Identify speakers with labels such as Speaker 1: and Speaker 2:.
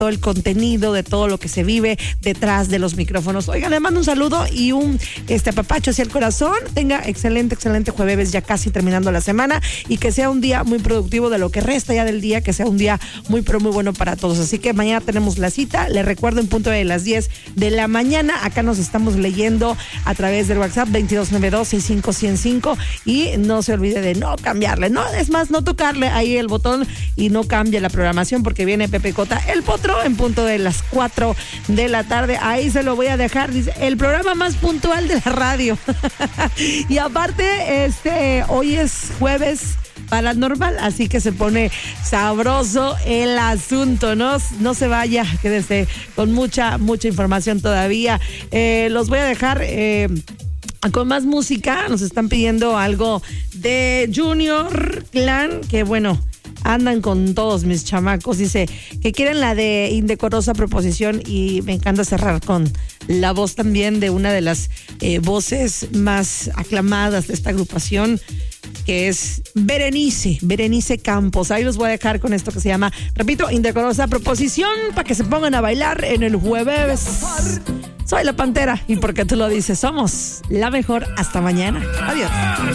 Speaker 1: todo el contenido, de todo lo que se vive detrás de los micrófonos. Oigan, le mando un saludo y un apapacho hacia el corazón. Tenga excelente jueves, ya casi terminando la semana, y que sea un día muy productivo de lo que resta ya del día, que sea un día muy bueno para todos. Así que mañana tenemos la cita, les recuerdo, en punto de las 10 de la mañana. Acá nos estamos leyendo a través del WhatsApp 2292-65105, y no se olvide de no cambiarle, no, es más, no tocarle ahí el botón y no cambie la programación, porque viene Pepe Cota, el Potro, en punto de las 4 de la tarde. Ahí se lo voy a dejar, dice, el programa más puntual de la radio. Y aparte, hoy es jueves paranormal, así que se pone sabroso el asunto, ¿no? No se vaya, quédese con mucha información todavía. Los voy a dejar con más música. Nos están pidiendo algo de Junior Clan, que bueno, andan con todos mis chamacos. Dice que quieren la de Indecorosa Proposición, y me encanta cerrar con la voz también de una de las voces más aclamadas de esta agrupación, que es Berenice Campos. Ahí los voy a dejar con esto que se llama, repito, Indecorosa Proposición, para que se pongan a bailar en el jueves. Soy la Pantera, y porque tú lo dices, somos la mejor. Hasta mañana. Adiós.